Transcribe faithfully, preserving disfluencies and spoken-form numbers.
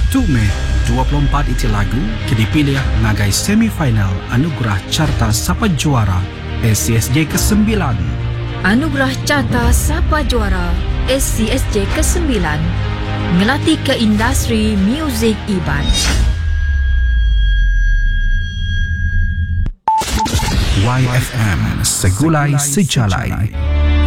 satu Mei dua puluh empat itu lagu dipilih ngagai semifinal Anugerah Carta Sapa Juara S C S J kesembilan. Anugerah Carta Sapa Juara S C S J kesembilan ngelatih ke industri muzik Iban. Y F M Segulai Sejalai.